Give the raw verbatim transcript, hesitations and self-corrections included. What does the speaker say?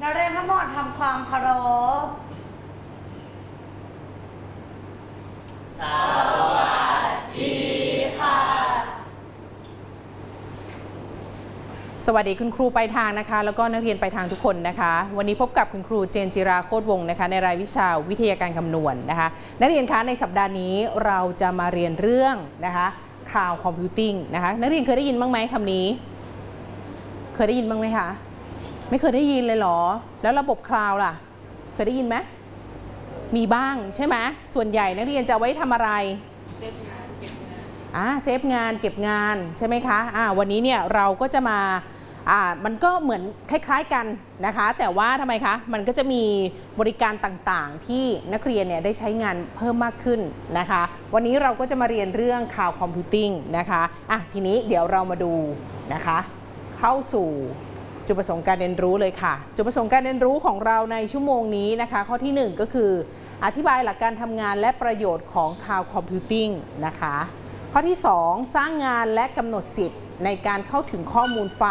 นักเรียนทั้งหมดทำความเคารพสวัสดีค่ะสวัสดีคุณครูไปทางนะคะแล้วก็นักเรียนไปทางทุกคนนะคะวันนี้พบกับคุณครูเจนจิราโคตรวงศ์นะคะในรายวิชาวิทยาการคำนวณ นะคะนักเรียนคะในสัปดาห์นี้เราจะมาเรียนเรื่องนะคะข่าวคอมพิวติ้งนะคะนักเรียนเคยได้ยินบ้างไหมคำนี้เคยได้ยินบ้างไหมคะไม่เคยได้ยินเลยเหรอแล้วระบบคลาวด์ล่ะเคยได้ยินไหมมีบ้างใช่ไหมส่วนใหญ่นักเรียนจะเอาไว้ทำอะไรเซฟงานเก็บงานอ่าเซฟงานเก็บงานใช่ไหมคะอ่าวันนี้เนี่ยเราก็จะมาอ่ามันก็เหมือนคล้ายๆกันนะคะแต่ว่าทำไมคะมันก็จะมีบริการต่างๆที่นักเรียนเนี่ยได้ใช้งานเพิ่มมากขึ้นนะคะวันนี้เราก็จะมาเรียนเรื่องข่าวคอมพิวติ้งนะคะอ่ะทีนี้เดี๋ยวเรามาดูนะคะเข้าสู่จุดประสงค์การเรียนรู้เลยค่ะจุดประสงค์การเรียนรู้ของเราในชั่วโมงนี้นะคะข้อที่หนึ่งก็คืออธิบายหลักการทำงานและประโยชน์ของข่าวคอมพิวติ้งนะคะข้อที่สองสร้างงานและกำหนดสิทธิ์ในการเข้าถึงข้อมูลไฟ